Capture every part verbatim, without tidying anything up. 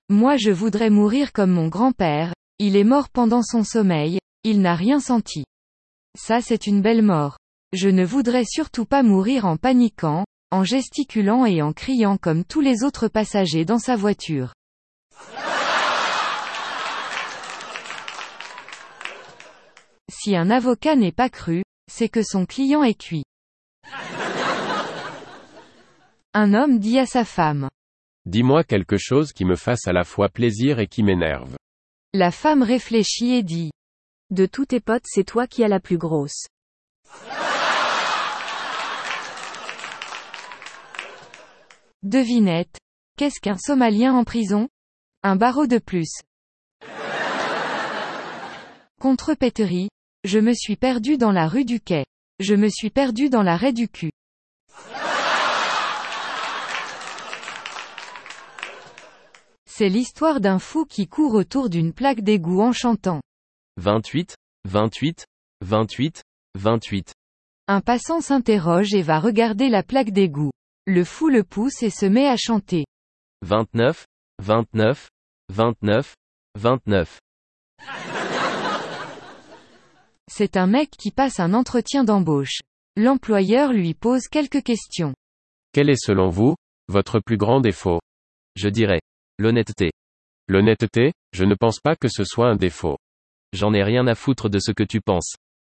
Moi je voudrais mourir comme mon grand-père, il est mort pendant son sommeil, il n'a rien senti. Ça c'est une belle mort. Je ne voudrais surtout pas mourir en paniquant, en gesticulant et en criant comme tous les autres passagers dans sa voiture. Si un avocat n'est pas cru, c'est que son client est cuit. Un homme dit à sa femme. Dis-moi quelque chose qui me fasse à la fois plaisir et qui m'énerve. La femme réfléchit et dit. De tous tes potes c'est toi qui as la plus grosse. Devinette. Qu'est-ce qu'un Somalien en prison? Un barreau de plus. Contrepéterie. Je me suis perdu dans la rue du Quai. Je me suis perdu dans l'arrêt du cul. C'est l'histoire d'un fou qui court autour d'une plaque d'égout en chantant. vingt-huit, vingt-huit, vingt-huit, vingt-huit. Un passant s'interroge et va regarder la plaque d'égout. Le fou le pousse et se met à chanter. vingt-neuf, vingt-neuf, vingt-neuf, vingt-neuf. C'est un mec qui passe un entretien d'embauche. L'employeur lui pose quelques questions. Quel est selon vous, votre plus grand défaut? Je dirais. L'honnêteté. L'honnêteté, je ne pense pas que ce soit un défaut. J'en ai rien à foutre de ce que tu penses.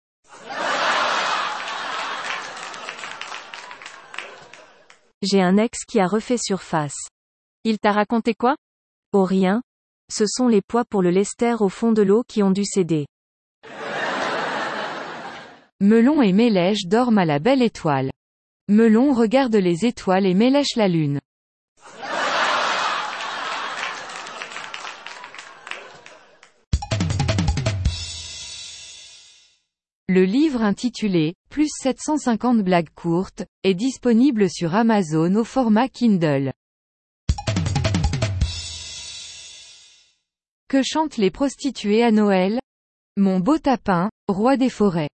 J'ai un ex qui a refait surface. Il t'a raconté quoi? Oh rien. Ce sont les poids pour le lester au fond de l'eau qui ont dû céder. Melon et Mélèche dorment à la belle étoile. Melon regarde les étoiles et Mélèche la lune. Le livre intitulé « Plus sept cent cinquante blagues courtes » est disponible sur Amazon au format Kindle. Que chantent les prostituées à Noël? Mon beau tapin, roi des forêts.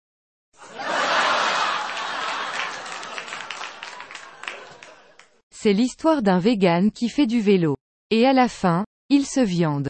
C'est l'histoire d'un vegan qui fait du vélo. Et à la fin, il se viande.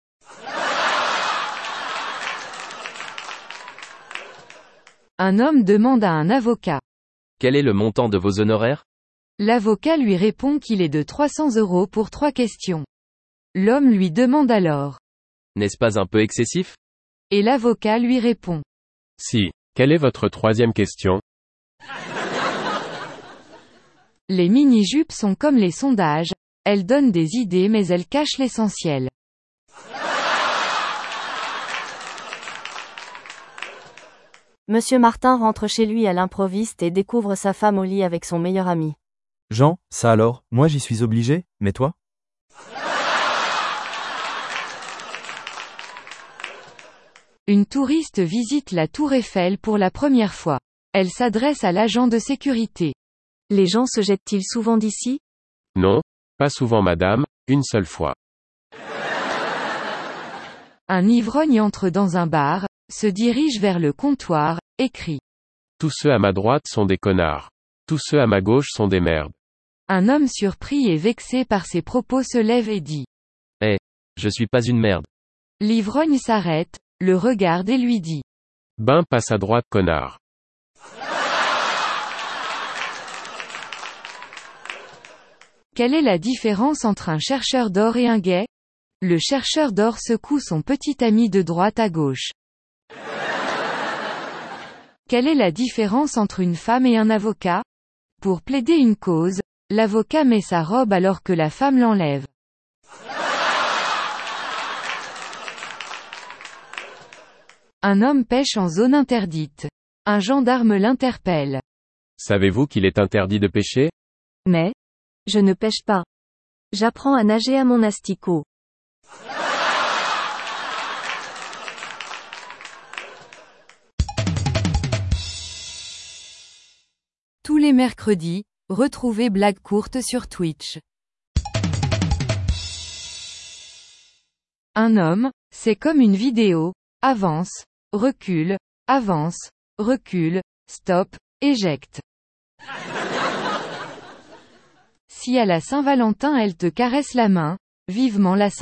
Un homme demande à un avocat. Quel est le montant de vos honoraires? L'avocat lui répond qu'il est de trois cents euros pour trois questions. L'homme lui demande alors. N'est-ce pas un peu excessif? Et l'avocat lui répond. Si. Quelle est votre troisième question? Les mini-jupes sont comme les sondages, elles donnent des idées mais elles cachent l'essentiel. Monsieur Martin rentre chez lui à l'improviste et découvre sa femme au lit avec son meilleur ami. Jean, ça alors, moi j'y suis obligé, mais toi? Une touriste visite la tour Eiffel pour la première fois. Elle s'adresse à l'agent de sécurité. Les gens se jettent-ils souvent d'ici? Non, pas souvent madame, une seule fois. Un ivrogne entre dans un bar, se dirige vers le comptoir, et crie. Tous ceux à ma droite sont des connards. Tous ceux à ma gauche sont des merdes. Un homme surpris et vexé par ses propos se lève et dit. Eh, hey, je suis pas une merde. L'ivrogne s'arrête, le regarde et lui dit. Ben passe à droite connard. Quelle est la différence entre un chercheur d'or et un gay? Le chercheur d'or secoue son petit ami de droite à gauche. Quelle est la différence entre une femme et un avocat? Pour plaider une cause, l'avocat met sa robe alors que la femme l'enlève. Un homme pêche en zone interdite. Un gendarme l'interpelle. Savez-vous qu'il est interdit de pêcher? Mais, je ne pêche pas. J'apprends à nager à mon asticot. Tous les mercredis, retrouvez Blagues courtes sur Twitch. Un homme, c'est comme une vidéo, avance, recule, avance, recule, stop, éjecte. Si à la Saint-Valentin elle te caresse la main, vivement la Saint